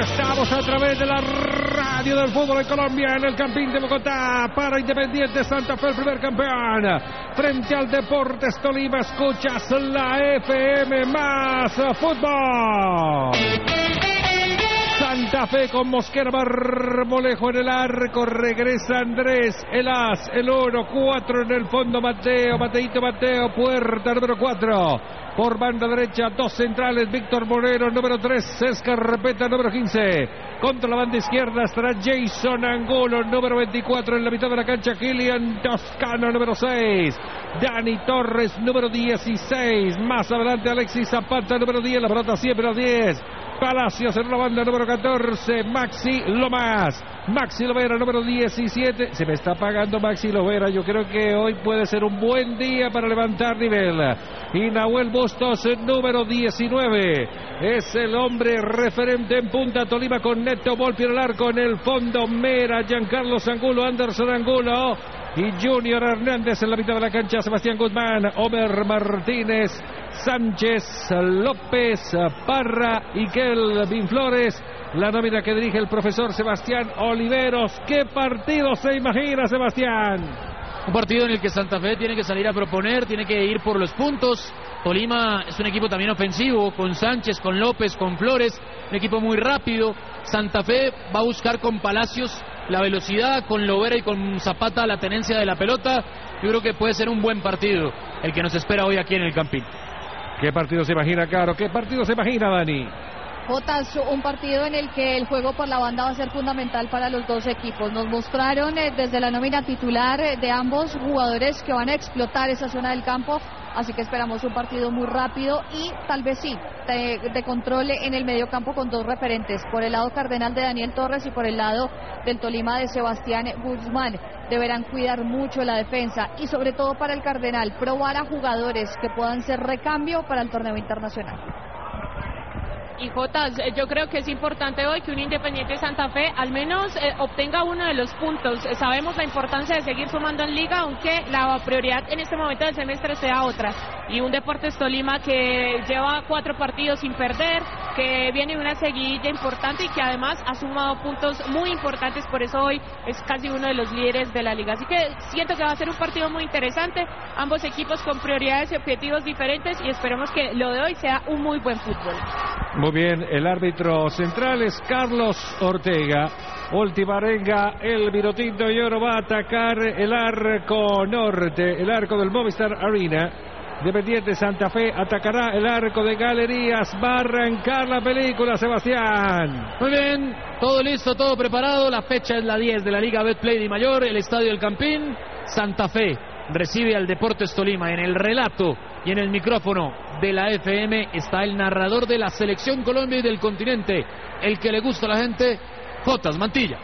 Estamos a través de la radio del fútbol en Colombia, en el Campín de Bogotá, para Independiente Santa Fe, el primer campeón, frente al Deportes Tolima. Escuchas la FM más fútbol. Santa Fe con Mosquera, Marmolejo en el arco, regresa Andrés, el as, el 1-4 en el fondo Mateo, Mateo, puerta número 4, por banda derecha, dos centrales, Víctor Moreno, número 3, Escarpeta, número 15, contra la banda izquierda estará Jason Angulo, número 24, en la mitad de la cancha, Kilian Toscano, número 6, Dani Torres, número 16, más adelante Alexis Zapata, número 10, la pelota siempre a 10, Palacios en la banda número 14, Maxi Lovera, número 17. Se me está pagando Maxi Lovera. Yo creo que hoy puede ser un buen día para levantar nivel. Y Nahuel Bustos, número 19. Es el hombre referente en Punta Tolima con Neto Volpi en el arco. En el fondo Mera, Giancarlo Angulo, Anderson Angulo y Junior Hernández en la mitad de la cancha. Sebastián Guzmán, Omer Martínez, Sánchez, López, Parra y Kelvin Flores. La nómina que dirige el profesor Sebastián Oliveros. ¿Qué partido se imagina, Sebastián? Un partido en el que Santa Fe tiene que salir a proponer, tiene que ir por los puntos. Tolima es un equipo también ofensivo, con Sánchez, con López, con Flores, un equipo muy rápido. Santa Fe va a buscar con Palacios la velocidad, con Lovera y con Zapata la tenencia de la pelota. Yo creo que puede ser un buen partido el que nos espera hoy aquí en el Campín. ¿Qué partido se imagina, Caro? ¿Qué partido se imagina, Dani? Jotas, un partido en el que el juego por la banda va a ser fundamental para los dos equipos. Nos mostraron desde la nómina titular de ambos jugadores que van a explotar esa zona del campo, así que esperamos un partido muy rápido y tal vez sí, de control en el medio campo con dos referentes, por el lado cardenal de Daniel Torres y por el lado del Tolima de Sebastián Guzmán. Deberán cuidar mucho la defensa y sobre todo para el Cardenal, probar a jugadores que puedan ser recambio para el torneo internacional. Y Jotas, yo creo que es importante hoy que un Independiente Santa Fe al menos obtenga uno de los puntos. Sabemos la importancia de seguir sumando en liga, aunque la prioridad en este momento del semestre sea otra. Y un Deportes Tolima que lleva 4 partidos sin perder, que viene una seguidilla importante y que además ha sumado puntos muy importantes, por eso hoy es casi uno de los líderes de la liga. Así que siento que va a ser un partido muy interesante, ambos equipos con prioridades y objetivos diferentes y esperemos que lo de hoy sea un muy buen fútbol. Muy bien, el árbitro central es Carlos Ortega. Última arenga, el Vinotinto y Oro va a atacar el arco norte, el arco del Movistar Arena. Independiente Santa Fe atacará el arco de Galerías. Va a arrancar la película, Sebastián. Muy bien, todo listo, todo preparado. La fecha es la 10 de la Liga Betplay Di Mayor, el Estadio del Campín. Santa Fe recibe al Deportes Tolima. En el relato y en el micrófono de la FM está el narrador de la Selección Colombia y del continente, el que le gusta a la gente, Jotas Mantilla.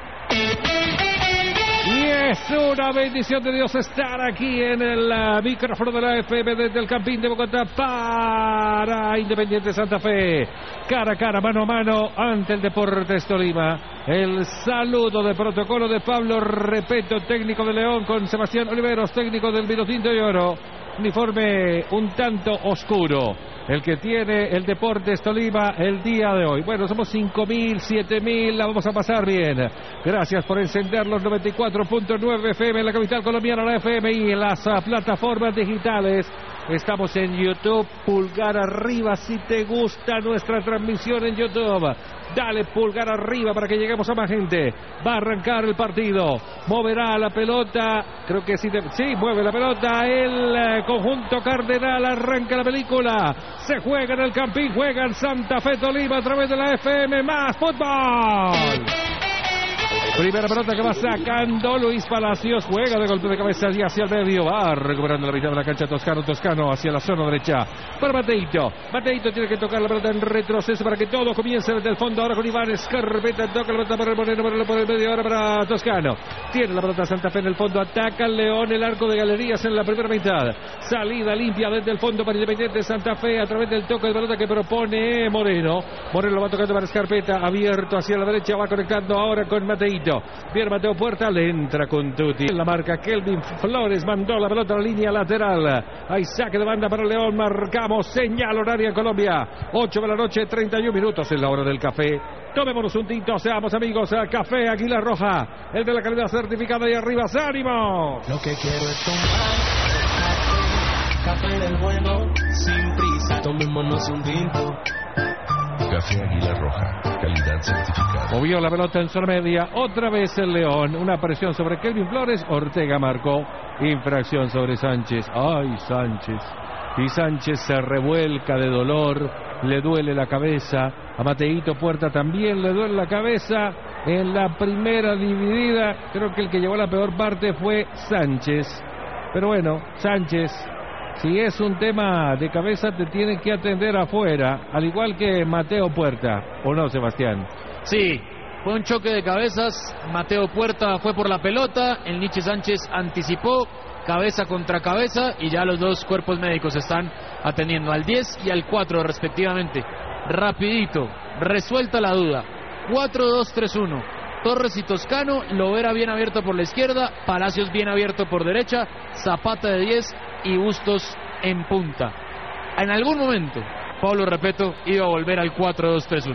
Y es una bendición de Dios estar aquí en el micrófono de la FM desde el Campín de Bogotá para Independiente Santa Fe. Cara a cara, mano a mano ante el Deportes Tolima. El saludo de protocolo de Pablo Repeto, técnico de León, con Sebastián Oliveros, técnico del Vinotinto y Oro. Uniforme un tanto oscuro el que tiene el Deportes Tolima el día de hoy. Bueno, somos 5.000, 7.000, la vamos a pasar bien. Gracias por encender los 94.9 FM en la capital colombiana, la FM y en las plataformas digitales. Estamos en YouTube, pulgar arriba si te gusta nuestra transmisión en YouTube. Dale pulgar arriba para que lleguemos a más gente. Va a arrancar el partido. Moverá la pelota. Creo que sí, mueve la pelota. El conjunto cardenal arranca la película. Se juega en el Campín, juega en Santa Fe Tolima a través de la FM más fútbol. Primera pelota que va sacando Luis Palacios, juega de golpe de cabeza y hacia el medio, va recuperando la mitad de la cancha Toscano hacia la zona derecha para Mateito tiene que tocar la pelota en retroceso para que todo comience desde el fondo, ahora con Iván Escarpeta, toca la pelota para el Moreno, por el medio, ahora para Toscano, tiene la pelota Santa Fe en el fondo, ataca el León, el arco de Galerías en la primera mitad, salida limpia desde el fondo para Independiente Santa Fe a través del toque de pelota que propone Moreno lo va tocando para Escarpeta, abierto hacia la derecha, va conectando ahora con Mateito, Mateo. Viene Mateo Puerta, le entra con Tuti. En la marca Kelvin Flores, mandó la pelota a la línea lateral. Hay saque de banda para León, marcamos señal horaria en Colombia. 8 de la noche, 31 minutos en la hora del café. Tomémonos un tinto, seamos amigos. Café Águila Roja, el de la calidad certificada y arriba, ánimo. Lo que quiero es tomar café del bueno, sin prisa, tomémonos un tinto. Café Águila Roja, calidad certificada. Movió la pelota en zona media, otra vez el León, una presión sobre Kelvin Flores, Ortega marcó infracción sobre Sánchez. Ay, Sánchez. Y Sánchez se revuelca de dolor, le duele la cabeza. A Mateito Puerta también le duele la cabeza. En la primera dividida, creo que el que llevó la peor parte fue Sánchez. Pero bueno, Sánchez, si es un tema de cabeza, te tiene que atender afuera, al igual que Mateo Puerta, ¿o no, Sebastián? Sí, fue un choque de cabezas. Mateo Puerta fue por la pelota, el Nietzsche Sánchez anticipó, cabeza contra cabeza, y ya los dos cuerpos médicos están atendiendo al 10 y al 4 respectivamente. Rapidito, resuelta la duda. 4-2-3-1. Torres y Toscano, Lovera bien abierto por la izquierda, Palacios bien abierto por derecha, Zapata de 10 y Bustos en punta. En algún momento, Pablo Repeto iba a volver al 4-2-3-1.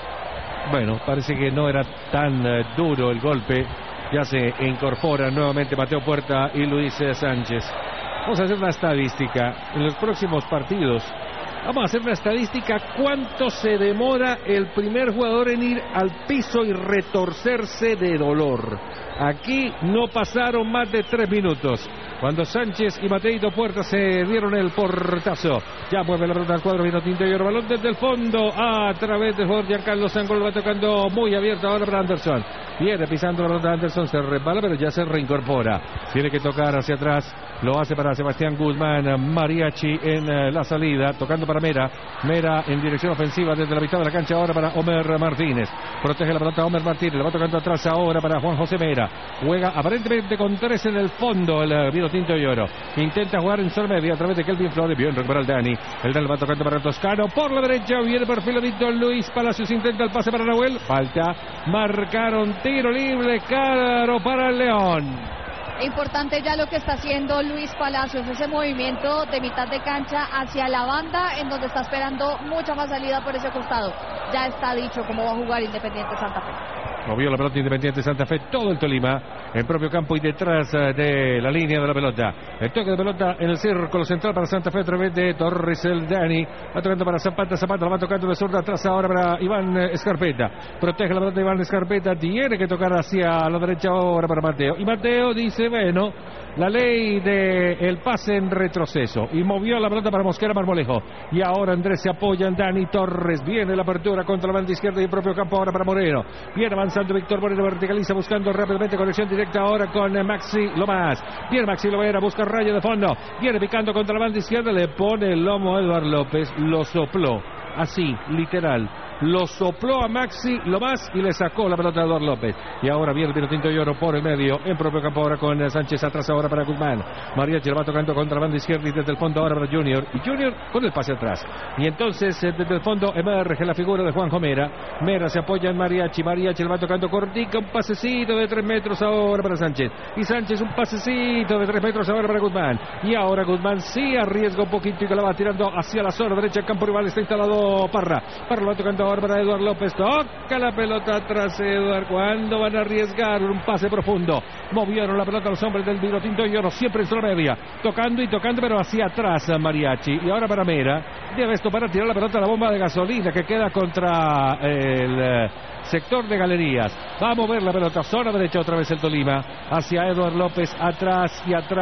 Bueno, parece que no era tan duro el golpe. Ya se incorporan nuevamente Mateo Puerta y Luis Sánchez. Vamos a hacer una estadística en los próximos partidos. Vamos a hacer una estadística. ¿Cuánto se demora el primer jugador en ir al piso y retorcerse de dolor? Aquí no pasaron más de 3 minutos. Cuando Sánchez y Mateito Puerta se dieron el portazo. Ya mueve la pelota al cuadro, vino Tinto y el balón desde el fondo. A través de Jorge Giancarlo Sangol, va tocando muy abierto ahora para Anderson. Viene pisando la pelota de Anderson, se resbala, pero ya se reincorpora. Tiene que tocar hacia atrás. Lo hace para Sebastián Guzmán. Mariachi en la salida, tocando para Mera. Mera en dirección ofensiva desde la mitad de la cancha ahora para Homer Martínez. Protege la pelota Homer Martínez, le va tocando atrás ahora para Juan José Mera. Juega aparentemente con 3 en el fondo el vino tinto y oro. Intenta jugar en zona media a través de Kelvin Flores. Bien recupera el Dani. El Dani va tocando para Toscano. Por la derecha viene perfil de Luis Palacios. Intenta el pase para Nahuel. Falta. Marcaron tiro libre. Claro para el León. Importante ya lo que está haciendo Luis Palacios, ese movimiento de mitad de cancha hacia la banda, en donde está esperando mucha más salida por ese costado. Ya está dicho cómo va a jugar Independiente Santa Fe. Movió la pelota Independiente Santa Fe, todo el Tolima en propio campo y detrás de la línea de la pelota. El toque de pelota en el círculo central para Santa Fe a través de Torres, el Dani. Va tocando para Zapata, Zapata la va tocando de zurda atrás ahora para Iván Escarpeta. Protege la pelota de Iván Escarpeta, tiene que tocar hacia la derecha ahora para Mateo. Y Mateo dice, bueno, la ley del pase en retroceso. Y movió la pelota para Mosquera Marmolejo. Y ahora Andrés se apoya en Dani Torres. Viene la apertura contra la banda izquierda y el propio campo ahora para Moreno. Viene avanzando Víctor Moreno, verticaliza buscando rápidamente conexión directa ahora con Maxi Lomas. Viene Maxi Lovera, busca rayo de fondo. Viene picando contra la banda izquierda, le pone el lomo a Eduardo López. Lo sopló, así, literal. Lo sopló a Maxi Lomas y le sacó la pelota a Eduardo López. Y ahora viene el vino tinto y oro por el medio. En propio campo ahora con Sánchez atrás ahora para Guzmán. Mariachi lo va tocando contra la banda izquierda y desde el fondo ahora para Junior. Y Junior con el pase atrás. Y entonces desde el fondo emerge la figura de Juanjo Mera. Mera se apoya en Mariachi. Mariachi lo va tocando cortica. Un pasecito de 3 metros ahora para Sánchez. Y Sánchez un pasecito de 3 metros ahora para Guzmán. Y ahora Guzmán sí arriesga un poquito y que la va tirando hacia la zona derecha. El campo rival está instalado Parra. Parra lo va tocando ahora para Eduardo López. Toca la pelota atrás Eduardo. ¿Cuándo van a arriesgar un pase profundo? Movieron la pelota los hombres del vino tinto y oro, siempre en zona media, tocando y tocando, pero hacia atrás Mariachi. Y ahora para Mera, debe esto para tirar la pelota a la bomba de gasolina que queda contra el sector de galerías. Va a mover la pelota, zona derecha otra vez el Tolima, hacia Eduardo López, atrás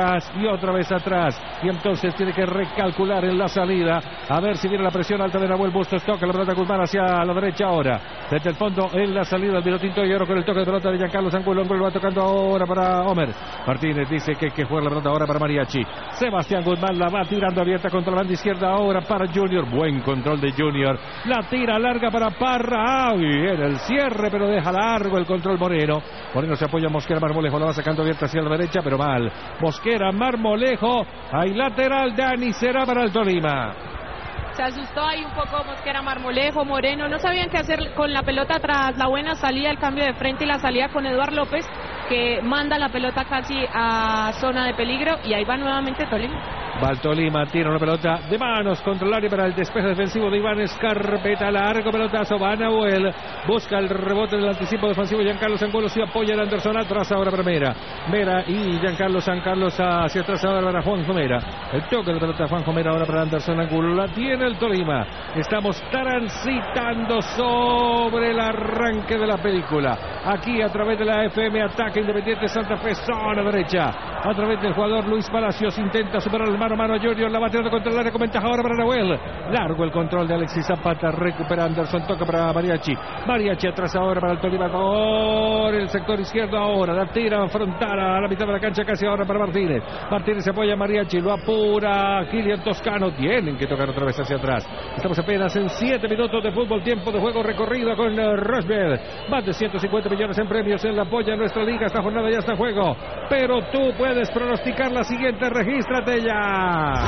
y otra vez atrás. Y entonces tiene que recalcular en la salida, a ver si viene la presión alta de Nahuel Bustos. Toca la pelota Guzmán hacia la derecha ahora, desde el fondo en la salida del vino tinto y oro con el toque de pelota de Giancarlo Angulo. Va tocando ahora para Homer Martínez, dice que hay que jugar la pelota ahora para Mariachi. Sebastián Guzmán la va tirando abierta contra la banda izquierda ahora para Junior. Buen control de Junior, la tira larga para Parra. Bien el cierre, pero deja largo el control Moreno. Moreno se apoya a Mosquera Marmolejo, la va sacando abierta hacia la derecha, pero mal. Mosquera Marmolejo, hay lateral, Dani será para el Tolima. se asustó ahí un poco Mosquera Marmolejo, Moreno, no sabían qué hacer con la pelota tras la buena salida, el cambio de frente y la salida con Eduardo López, que manda la pelota casi a zona de peligro, y ahí va nuevamente Tolima. Va el Tolima, tira una pelota de manos contra el área para el despeje defensivo de Iván Escarpeta, largo pelotazo, va Nahuel, busca el rebote del anticipo defensivo, Giancarlo Angulo se apoya el Anderson atrás ahora para Mera y Giancarlo hacia atrás ahora para Juanjo Mera, el toque de pelota Juanjo Mera ahora para Anderson Angulo, la tiene el Tolima, estamos transitando sobre el arranque de la película, aquí a través de la FM, ataque Independiente Santa Fe, zona derecha, a través del jugador Luis Palacios, intenta superar el mano a mano a Junior, la batería contra el área con ventaja ahora para Nahuel, largo el control de Alexis Zapata, recupera Anderson, toca para Mariachi atrás ahora para el Tolima por el sector izquierdo ahora, la tira frontal a la mitad de la cancha casi ahora para Martínez se apoya a Mariachi, lo apura Kilian Toscano, tienen que tocar otra vez hacia atrás, estamos apenas en 7 minutos de fútbol, tiempo de juego recorrido con Rosberg, más de 150 millones en premios en la polla en nuestra liga, esta jornada ya está en juego, pero tú puedes pronosticar la siguiente, regístrate ya.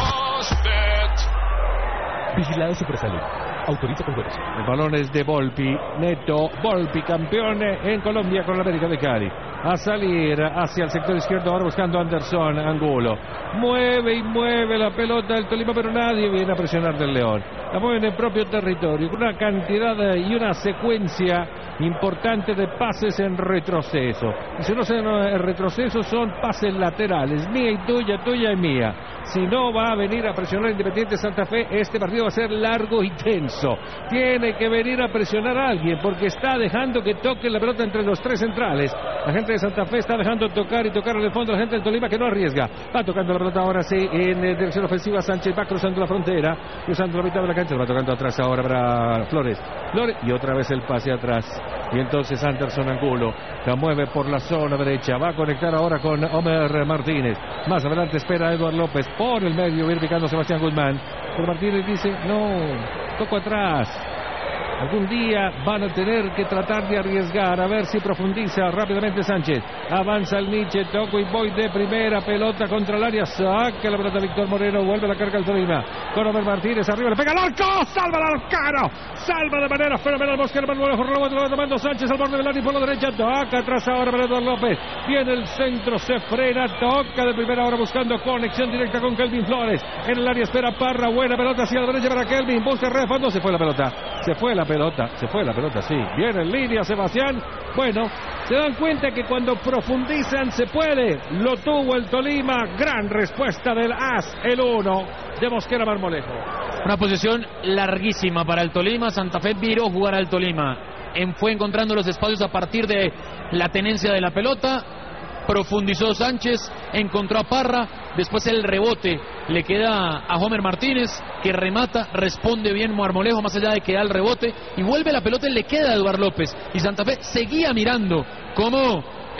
Vigilado Supersalud. Autoriza con juegos. El balón es de Volpi, Neto, Volpi, campeón en Colombia con la América de Cali. A salir hacia el sector izquierdo ahora buscando a Anderson Angulo. Mueve y mueve la pelota del Tolima, pero nadie viene a presionar del León. La mueve en el propio territorio, con una cantidad y una secuencia importante de pases en retroceso. Y si no son en retroceso, son pases laterales, mía y tuya, tuya y mía. Si no va a venir a presionar Independiente Santa Fe, este partido va a ser largo y tenso. Tiene que venir a presionar a alguien, porque está dejando que toque la pelota entre los tres centrales. La gente de Santa Fe está dejando tocar y tocar en el fondo. La gente del Tolima que no arriesga. Va tocando la pelota ahora sí en dirección ofensiva. Sánchez va cruzando la frontera, cruzando la mitad de la cancha. Va tocando atrás ahora para Flores. Y otra vez el pase atrás. Y entonces Anderson Angulo la mueve por la zona derecha. Va a conectar ahora con Homer Martínez. Más adelante espera a Eduardo López. Por el medio viene picando Sebastián Guzmán. Pero Martínez dice, no, toco atrás. Algún día van a tener que tratar de arriesgar, a ver si profundiza rápidamente Sánchez. Avanza el Nietzsche, toco y voy de primera, pelota contra el área, saca la pelota Víctor Moreno, vuelve la carga al Tolima. Con Homer Martínez, arriba, le pega al arco, salva al arcano, salva de manera fenomenal Mosquera Marmolejo, lo tomando Sánchez al borde del área por la derecha, toca atrás ahora para Eduardo López, viene el centro, se frena, toca de primera ahora buscando conexión directa con Kelvin Flores, en el área espera Parra, buena pelota hacia la derecha para Kelvin, busca el fondo, se fue la pelota, sí, viene en línea Sebastián. Bueno, se dan cuenta que cuando profundizan se puede, lo tuvo el Tolima, gran respuesta del as, el 1 de Mosquera Marmolejo. Una posición larguísima para el Tolima. Santa Fe viró jugar al Tolima, fue encontrando los espacios a partir de la tenencia de la pelota. Profundizó Sánchez, encontró a Parra, después el rebote le queda a Homer Martínez, que remata, responde bien Marmolejo más allá de que da el rebote, y vuelve la pelota y le queda a Eduardo López, y Santa Fe seguía mirando cómo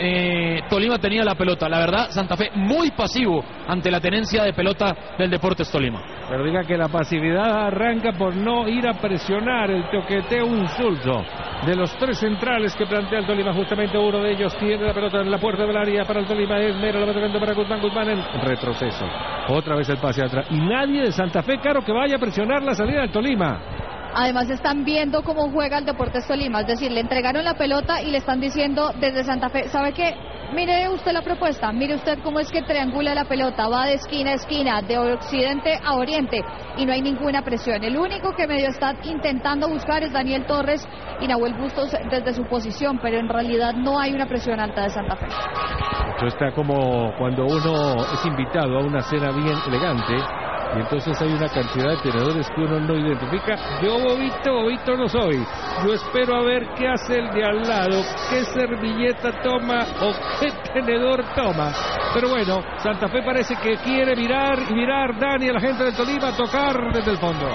Tolima tenía la pelota. La verdad, Santa Fe muy pasivo ante la tenencia de pelota del Deportes Tolima. Pero diga que la pasividad arranca por no ir a presionar, el toqueteo insulso de los tres centrales que plantea el Tolima. Justamente uno de ellos tiene la pelota en la puerta del área para el Tolima, es Mera, la va tocando para Guzmán en retroceso. Otra vez el pase atrás, y nadie de Santa Fe, Caro, que vaya a presionar la salida del Tolima. Además están viendo cómo juega el Deportes Tolima, es decir, le entregaron la pelota y le están diciendo desde Santa Fe, ¿sabe qué? Mire usted la propuesta, mire usted cómo es que triangula la pelota, va de esquina a esquina, de occidente a oriente, y no hay ninguna presión. El único que medio está intentando buscar es Daniel Torres y Nahuel Bustos desde su posición, pero en realidad no hay una presión alta de Santa Fe. Esto está como cuando uno es invitado a una cena bien elegante, y entonces hay una cantidad de tenedores que uno no identifica. Yo bobito no soy. Yo espero a ver qué hace el de al lado, qué servilleta toma o qué tenedor toma. Pero bueno, Santa Fe parece que quiere mirar y mirar, Dani, a la gente del Tolima, tocar desde el fondo.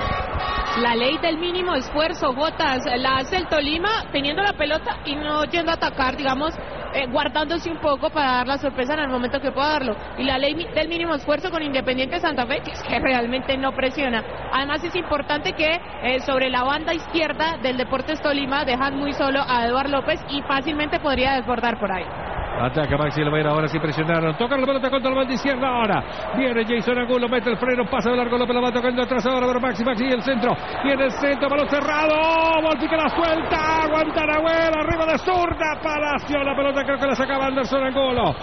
La ley del mínimo esfuerzo, Gotas, la hace el Tolima teniendo la pelota y no yendo a atacar, digamos, guardándose un poco para dar la sorpresa en el momento que pueda darlo. Y la ley del mínimo esfuerzo con Independiente Santa Fe, que es que realmente no presiona. Además es importante que sobre la banda izquierda del Deportes Tolima dejan muy solo a Eduardo López y fácilmente podría desbordar por ahí. Ataca Maxi Lovera, ahora sí presionaron. Toca la pelota contra el banda izquierda ahora. Viene Jason Angulo, mete el freno, pasa de largo, López la va tocando atrás ahora para Maxi y el centro. Viene el centro, balón cerrado. Volpi que la suelta. Aguanta Nahuel, arriba de zurda. Palacio, la pelota creo que la sacaba Anderson Angulo.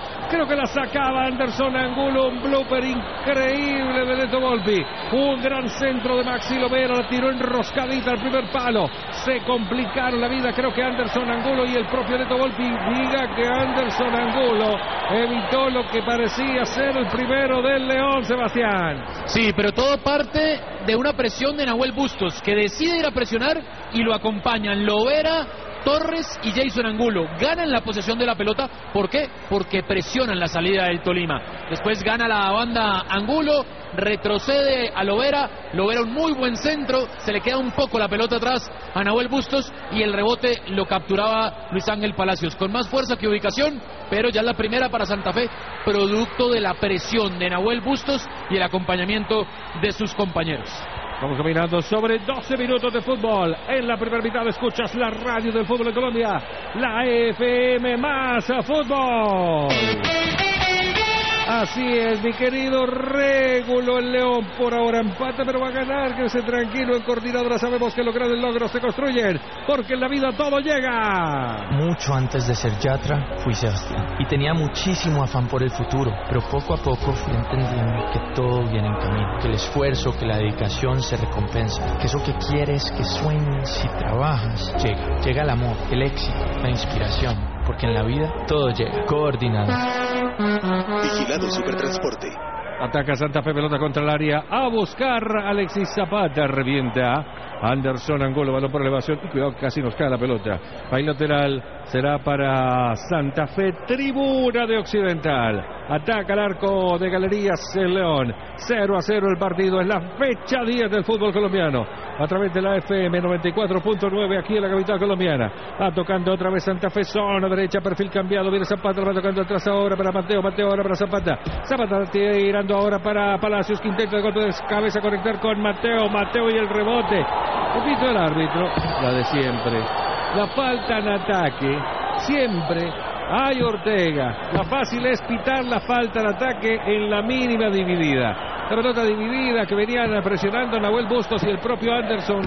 Un blooper increíble de Neto Volpi. Un gran centro de Maxi Lovera, la tiró enroscadita al primer palo. Se complicaron la vida, creo que Anderson Angulo y el propio Neto Volpi. Diga que Anderson Angulo evitó lo que parecía ser el primero del León, Sebastián. Sí, pero todo parte de una presión de Nahuel Bustos, que decide ir a presionar y lo acompañan Lovera, Torres y Jason Angulo. Ganan la posesión de la pelota. ¿Por qué? Porque presionan la salida del Tolima. Después gana la banda Angulo, retrocede a Lovera. Lovera un muy buen centro. Se le queda un poco la pelota atrás a Nahuel Bustos y el rebote lo capturaba Luis Ángel Palacios. Con más fuerza que ubicación, pero ya la primera para Santa Fe, producto de la presión de Nahuel Bustos y el acompañamiento de sus compañeros. Vamos caminando sobre 12 minutos de fútbol. En la primera mitad escuchas la radio del fútbol en Colombia, la FM más fútbol. Así es, mi querido Régulo, el León por ahora empata, pero va a ganar. Quédese tranquilo, en Coordinadora sabemos que los grandes logros se construyen, porque en la vida todo llega. Mucho antes de ser Yatra, fui Sebastián, y tenía muchísimo afán por el futuro, pero poco a poco fui entendiendo que todo viene en camino, que el esfuerzo, que la dedicación se recompensa, que eso que quieres, que sueñes y trabajas, llega el amor, el éxito, la inspiración, porque en la vida todo llega. Coordinado. Vigilado Supertransporte. Ataca Santa Fe, pelota contra el área, a buscar Alexis Zapata, revienta Anderson Angulo, balón por elevación, y cuidado, casi nos cae la pelota. Ahí lateral será para Santa Fe, tribuna de Occidental. Ataca el arco de Galerías el León. 0-0 el partido, es la fecha 10 del fútbol colombiano. A través de la FM 94.9 aquí en la capital colombiana. Va tocando otra vez Santa Fe, zona derecha, perfil cambiado. Viene Zapata, va tocando atrás ahora para Mateo ahora para Zapata. Zapata tirando ahora para Palacios, que intenta de golpe de cabeza conectar con Mateo y el rebote. Repito, el árbitro, la de siempre. La falta en ataque, siempre hay Ortega. La fácil es pitar la falta en ataque en la mínima dividida. La pelota dividida que venían presionando Nahuel Bustos y el propio Anderson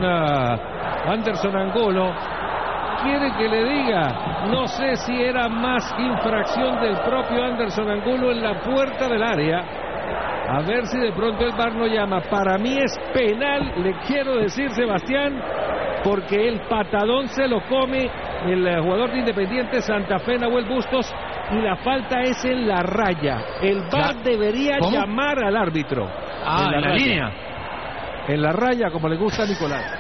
Angulo. ¿Quiere que le diga? No sé si era más infracción del propio Anderson Angulo en la puerta del área. A ver si de pronto el VAR no llama. Para mí es penal, le quiero decir, Sebastián, porque el patadón se lo come el jugador de Independiente Santa Fe, Nahuel Bustos, y la falta es en la raya. El VAR debería llamar al árbitro. En la línea. En la raya, como le gusta a Nicolás.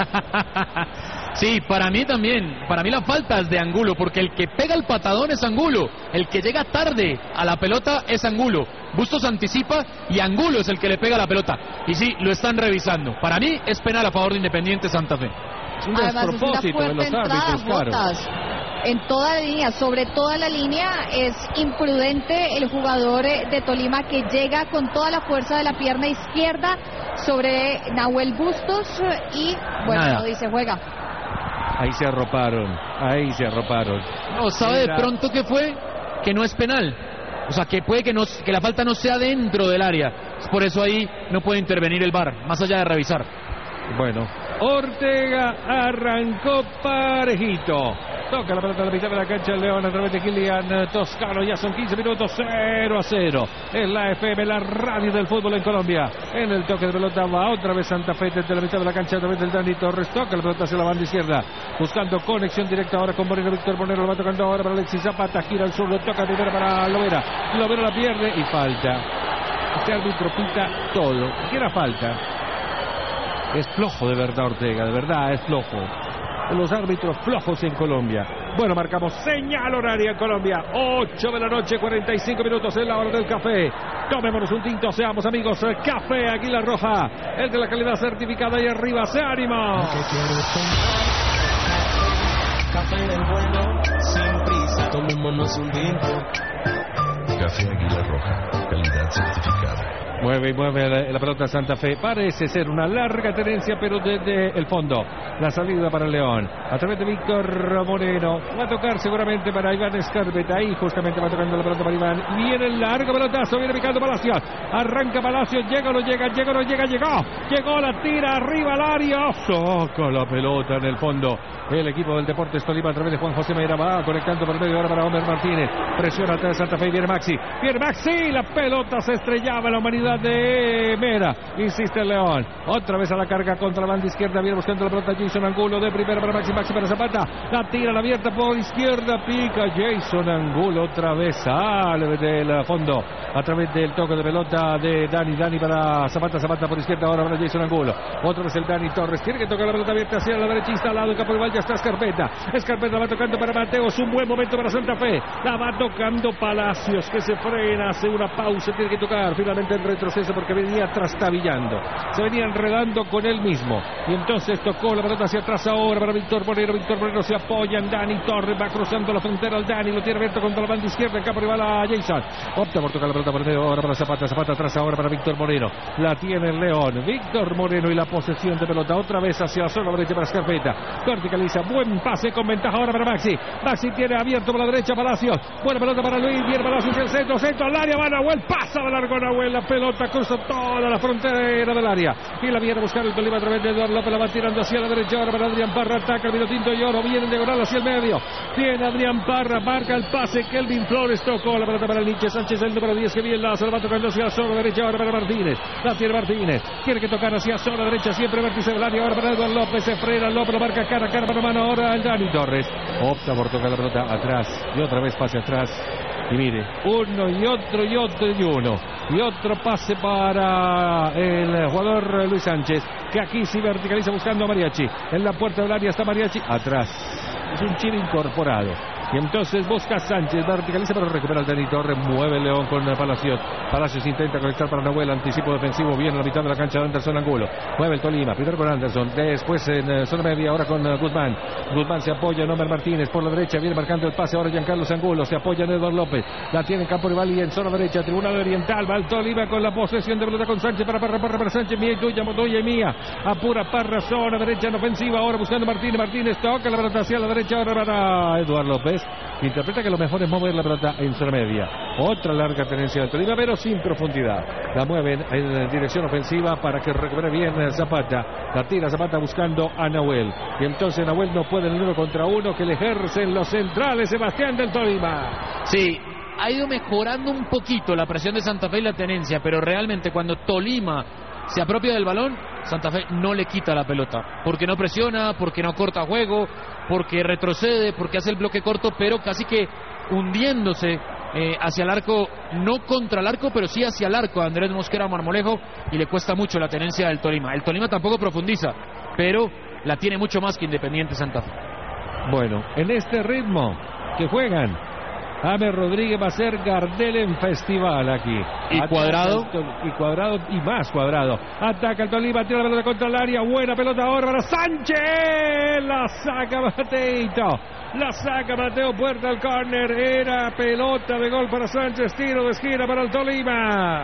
Sí, para mí también. Para mí la falta es de Angulo, porque el que pega el patadón es Angulo. El que llega tarde a la pelota es Angulo. Bustos anticipa y Angulo es el que le pega la pelota. Y sí, lo están revisando. Para mí es penal a favor de Independiente Santa Fe. Un despropósito de los árbitros, claro. En toda la línea, sobre toda la línea, es imprudente el jugador de Tolima, que llega con toda la fuerza de la pierna izquierda sobre Nahuel Bustos y, bueno, no dice juega. Ahí se arroparon. No, ¿sabe de pronto qué fue? Que no es penal. O sea, que puede que la falta no sea dentro del área. Por eso ahí no puede intervenir el VAR, más allá de revisar. Bueno, Ortega arrancó parejito. Toca la pelota a la mitad de la cancha el León a través de Kylian Toscano. Ya son 15 minutos, 0-0. En la FM, la radio del fútbol en Colombia. En el toque de pelota va otra vez Santa Fe desde la mitad de la cancha a través del Dani Torres. Toca la pelota hacia la banda izquierda, buscando conexión directa ahora con Moreno. Víctor Moreno lo va tocando ahora para Alexis Zapata. Gira al sur, lo toca primero para Lovera. Lovera la pierde y falta. Este árbitro pita todo. ¿Qué era falta? Es flojo de verdad Ortega, de verdad es flojo. Los árbitros flojos en Colombia. Bueno, marcamos señal horaria en Colombia. 8 de la noche, 45 minutos en la hora del café. Tomémonos un tinto, seamos amigos. Café Águila Roja, el de la calidad certificada. Y arriba, ¡se ánimo! Café del bueno, sin prisa, tomémonos un tinto. Café Águila Roja, calidad certificada. Mueve y mueve la pelota Santa Fe. Parece ser una larga tenencia, pero desde el fondo. La salida para el León. A través de Víctor Moreno. Va a tocar seguramente para Iván Scarpetta. Ahí justamente va tocando la pelota para Iván. Viene el largo pelotazo. Viene picando Palacios. Arranca Palacios. Llega o no llega. Llega o no llega. Llegó. Llegó, la tira arriba al área. Soca la pelota en el fondo. El equipo del Deportes Tolima a través de Juan José Meira va conectando por medio ahora para Homer Martínez. Presiona atrás Santa Fe. Viene Maxi. Viene Maxi. La pelota se estrellaba en la humanidad de Mera. Insiste el León. Otra vez a la carga contra la banda izquierda. Viene buscando la pelota Jason Angulo. De primera para Maxi. Maxi para Zapata. La tira, la abierta por izquierda. Pica Jason Angulo. Otra vez sale del fondo. A través del toque de pelota de Dani. Dani para Zapata. Zapata por izquierda. Ahora para Jason Angulo. Otra vez el Dani Torres. Tiene que tocar la pelota abierta hacia la derecha. Instalado en campo rival. Ya está Scarpetta. Scarpetta va tocando para Mateos. Un buen momento para Santa Fe. La va tocando Palacios, que se frena. Hace una pausa. Tiene que tocar finalmente el retroceso porque venía trastabillando. Se venía enredando con él mismo. Y entonces tocó la pelota hacia atrás ahora para Víctor Moreno. Víctor Moreno se apoya en Dani Torres. Va cruzando la frontera al Dani. Lo tiene abierto contra la banda izquierda. En campo rival a Jason. Opta por tocar la pelota por medio ahora para Zapata. Zapata atrás ahora para Víctor Moreno. La tiene el León. Víctor Moreno y la posesión de pelota. Otra vez hacia la zona derecha para Scarpetta. Verticaliza. Buen pase con ventaja ahora para Maxi. Maxi tiene abierto por la derecha Palacios. Buena pelota para Luis. Viene Palacios el centro. Centro al área. Va Nahuel. Pasa de largo Nahuel. La pelota cruza toda la frontera del área. Y la viene a buscar el Tolima a través de Eduardo López. La va tirando hacia la derecha ahora para Adrián Parra. Ataca el Vinotinto y Oro. Viene diagonal hacia el medio. Viene Adrián Parra. Marca el pase. Kelvin Flores tocó la pelota para el Nietzsche Sánchez. El número 10 que viene. La va tocando hacia la zona derecha ahora para Martínez. La tiene Martínez. Tiene que tocar hacia zona derecha. Siempre vértice del área. Ahora para Eduardo López. Se frena. López lo marca cara a cara para mano. Ahora el Dani Torres. Opta por tocar la pelota atrás. Y otra vez pase atrás. Y mire, uno y otro y otro y uno. Y otro pase para el jugador Luis Sánchez, que aquí sí verticaliza buscando a Mariachi. En la puerta del área está Mariachi. Atrás. Es un chile incorporado. Y entonces busca Sánchez, verticaliza pero recupera el Dani Torres, mueve el León con Palacios. Palacios intenta conectar para Nahuel, anticipo defensivo, viene a la mitad de la cancha de Anderson Angulo. Mueve el Tolima, primero con Anderson, después en zona media, ahora con Guzmán. Guzmán se apoya en Homer Martínez, por la derecha viene marcando el pase, ahora Giancarlo Angulo, se apoya en Eduardo López. La tiene en campo rival y en zona derecha, tribuna oriental, va el Tolima con la posesión de pelota con Sánchez para Parra para Sánchez, mía y tuya y mía. Apura Parra, zona derecha en ofensiva, ahora buscando Martínez. Martínez toca la pelota hacia la derecha, ahora para Eduardo López. Interpreta que lo mejor es mover la pelota en zona media. Otra larga tenencia del Tolima, pero sin profundidad. La mueven en dirección ofensiva para que recupere bien Zapata. La tira Zapata buscando a Nahuel. Y entonces Nahuel no puede en el 1 contra 1 que le ejercen los centrales Sebastián del Tolima. Sí, ha ido mejorando un poquito la presión de Santa Fe y la tenencia, pero realmente cuando Tolima se apropia del balón, Santa Fe no le quita la pelota, porque no presiona, porque no corta juego, porque retrocede, porque hace el bloque corto, pero casi que hundiéndose hacia el arco, no contra el arco, pero sí hacia el arco de Andrés Mosquera Marmolejo, y le cuesta mucho la tenencia del Tolima. El Tolima tampoco profundiza, pero la tiene mucho más que Independiente Santa Fe. Bueno, en este ritmo que juegan, James Rodríguez va a ser Gardel en festival aquí. Y Cuadrado. Y Cuadrado y más Cuadrado. Ataca el Tolima, tira la pelota contra el área. Buena pelota ahora para Sánchez. La saca Mateito. La saca Mateo, puerta al córner. Era pelota de gol para Sánchez. Tiro de esquina para el Tolima.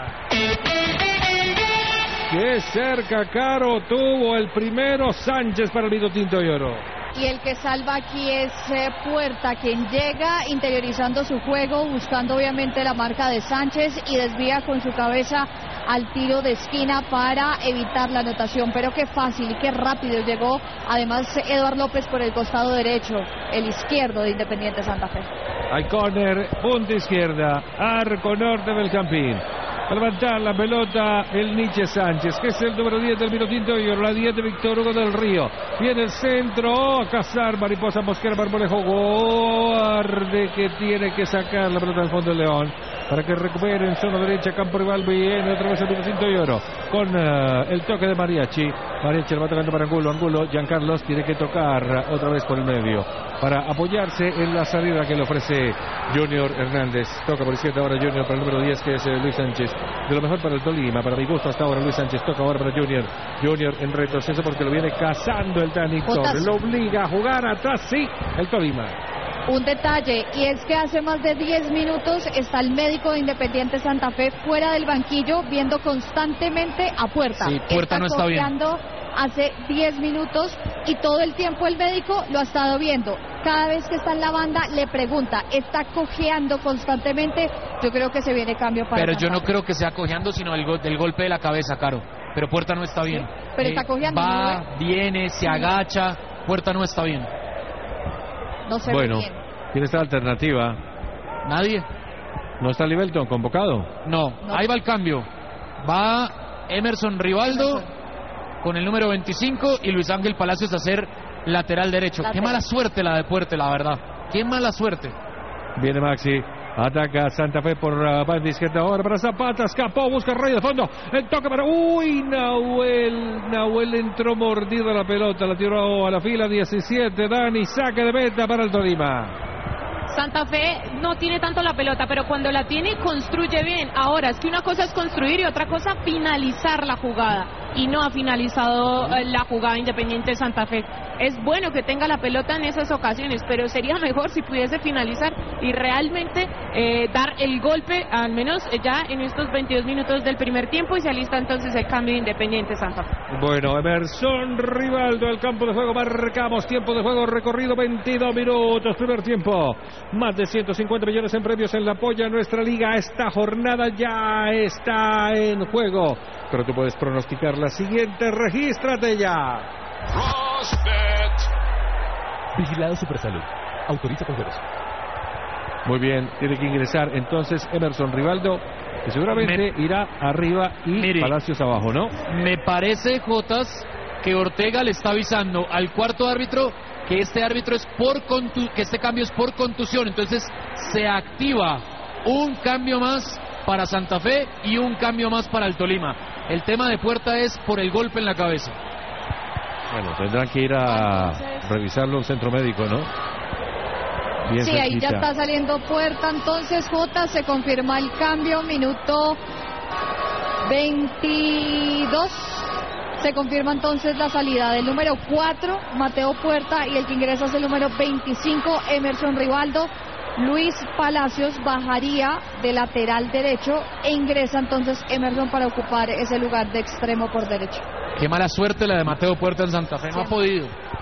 Qué cerca, Caro, tuvo el primero Sánchez para el Vinotinto y Oro. Y el que salva aquí es Puerta, quien llega interiorizando su juego, buscando obviamente la marca de Sánchez y desvía con su cabeza al tiro de esquina para evitar la anotación. Pero qué fácil y qué rápido llegó. Además, Eduardo López por el costado derecho, el izquierdo de Independiente Santa Fe. Al córner, punta izquierda, arco norte del Campín. A levantar la pelota el Nietzsche Sánchez, que es el número 10 del Vinotinto y la 10 de Víctor Hugo del Río. Viene el centro, a cazar Mariposa Mosquera Marmolejo. Guarde que tiene que sacar la pelota del fondo del León para que recupere en zona derecha, campo rival. Viene otra vez el Vinotinto y Oro con el toque de Mariachi. Mariachi lo va tocando para Angulo. Angulo, Giancarlos tiene que tocar otra vez por el medio para apoyarse en la salida que le ofrece Junior Hernández. Toca por izquierda ahora Junior para el número 10, que es Luis Sánchez. De lo mejor para el Tolima, para mi gusto hasta ahora Luis Sánchez. Toca ahora para Junior. Junior en retroceso porque lo viene cazando el Dani Torres. Lo obliga a jugar atrás, sí, el Tolima. Un detalle, y es que hace más de 10 minutos está el médico de Independiente Santa Fe fuera del banquillo viendo constantemente a Puerta. Sí, Puerta no está bien. Hace 10 minutos y todo el tiempo el médico lo ha estado viendo. Cada vez que está en la banda le pregunta, ¿está cojeando constantemente? Yo creo que se viene cambio para Pero Santa yo no Fe. creo que sea cojeando, sino el golpe de la cabeza, Caro. Pero Puerta no está bien. Pero está cojeando. Va, viene, se agacha. Puerta no está bien. No se ve Bueno, bien. ¿quién está la alternativa? Nadie. ¿No está Libelton convocado? No, ahí va el cambio. Va Emerson Rivaldo con el número 25 y Luis Ángel Palacios a ser lateral derecho. Qué mala suerte la de Puerta, la verdad. Qué mala suerte. Viene Maxi. Ataca Santa Fe por banda izquierda ahora para Zapata, escapó, busca el rey de fondo, el toque para... ¡Uy! Nahuel entró mordido a la pelota, la tiró a la fila 17, Dani, saque de meta para el Tolima. Santa Fe no tiene tanto la pelota, pero cuando la tiene construye bien. Ahora, es que una cosa es construir y otra cosa finalizar la jugada. Y no ha finalizado la jugada Independiente Santa Fe. Es bueno que tenga la pelota en esas ocasiones, pero sería mejor si pudiese finalizar y realmente dar el golpe, al menos ya en estos 22 minutos del primer tiempo, y se alista entonces el cambio de Independiente Santa Fe. Bueno, Emerson Rivaldo, el campo de juego, marcamos tiempo de juego recorrido 22 minutos, primer tiempo. Más de 150 millones en premios en la polla. Nuestra liga, esta jornada ya está en juego, pero tú puedes pronosticar la siguiente, regístrate ya. Vigilado Supersalud. Autoriza con juegos. Muy bien, tiene que ingresar entonces Emerson Rivaldo, que seguramente irá arriba y Mire, Palacios abajo, ¿no? Me parece, Jotas, que Ortega le está avisando al cuarto árbitro que este árbitro es que este cambio es por contusión. Entonces se activa un cambio más para Santa Fe y un cambio más para el Tolima. El tema de Puerta es por el golpe en la cabeza. Bueno, tendrán que ir a revisarlo un centro médico, ¿no? Bien sí, ahí ya cerquita. está saliendo Puerta, entonces Jota, se confirma el cambio, minuto 22, se confirma entonces la salida del número 4, Mateo Puerta, y el que ingresa es el número 25, Emerson Rivaldo. Luis Palacios bajaría de lateral derecho e ingresa entonces Emerson para ocupar ese lugar de extremo por derecho. Qué mala suerte la de Mateo Puerta en Santa Fe, no ha podido.